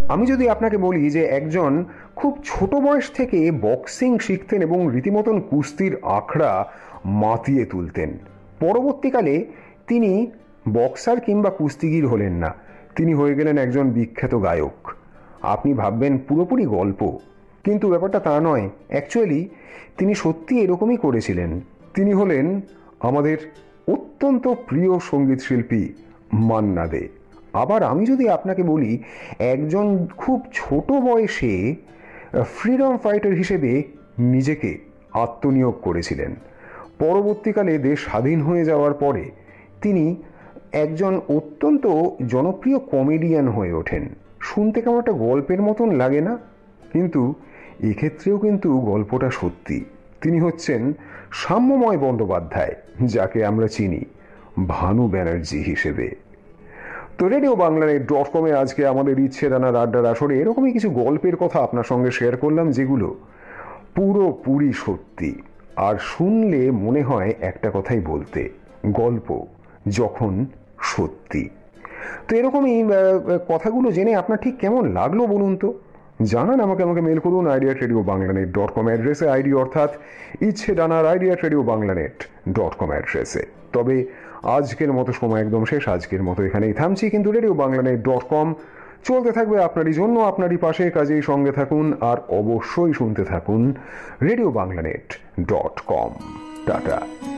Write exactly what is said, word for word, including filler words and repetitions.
আমি যদি আপনাকে বলি যে একজন খুব ছোট বয়স থেকে বক্সিং শিখতেন এবং রীতিমতন কুস্তির আখড়া মাতিয়ে তুলতেন, পরবর্তীকালে তিনি বক্সার কিংবা কুস্তিগির হলেন না, তিনি হয়ে গেলেন একজন বিখ্যাত গায়ক, আপনি ভাববেন পুরোপুরি গল্প, কিন্তু ব্যাপারটা তা নয়। অ্যাকচুয়ালি তিনি সত্যি এরকমই করেছিলেন। তিনি হলেন আমাদের অত্যন্ত প্রিয় সঙ্গীত শিল্পী মান্না দে। আবার আমি যদি আপনাকে বলি একজন খুব ছোট বয়সে ফ্রিডম ফাইটার হিসেবে নিজেকে আত্মনিয়োগ করেছিলেন, পরবর্তীকালে দেশ স্বাধীন হয়ে যাওয়ার পরে তিনি একজন অত্যন্ত জনপ্রিয় কমেডিয়ান হয়ে ওঠেন। শুনতে কেমন একটা গল্পের মতন লাগে না? কিন্তু এক্ষেত্রেও কিন্তু গল্পটা সত্যি। তিনি হচ্ছেন সাম্যময় বন্দ্যোপাধ্যায়, যাকে আমরা চিনি ভানু ব্যানার্জি হিসেবে। তো রেডিও বাংলানেট ডট কমে আজকে আমাদের ইচ্ছে রানার আড্ডার আসরে এরকমই কিছু গল্পের কথা আপনার সঙ্গে শেয়ার করলাম, যেগুলো পুরোপুরি সত্যি। আর শুনলে মনে হয় একটা কথাই বলতে, গল্প যখন সত্যি। তো এরকমই কথাগুলো জেনে আপনার ঠিক কেমন লাগলো বলুন তো, জানান আমাকে। আমাকে মেল করুন আইডিয়া রেডিও বাংলানেট ডট কম অ্যাড্রেসে, আইডি অর্থাৎ ইচ্ছে ডানার আইডিয়া রেডিও বাংলানেট ডট কম অ্যাড্রেসে। তবে আজকের মতো সময় একদম শেষ, আজকের মতো এখানেই থামছি, কিন্তু রেডিও বাংলানেট ডট কম চলতে থাকবে আপনারই জন্য, আপনারই পাশে। কাজেই সঙ্গে থাকুন আর অবশ্যই শুনতে থাকুন রেডিও বাংলানেট ডট কম। টাটা।